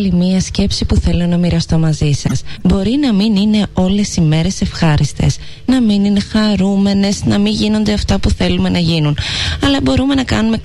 άλλη μία σκέψη που θέλω να μοιραστώ μαζί σας. Μπορεί να μην είναι όλες οι μέρες ευχάριστες, να μην είναι χαρούμενες, να μην γίνονται αυτά που θέλουμε να γίνουν, αλλά μπορούμε να κάνουμε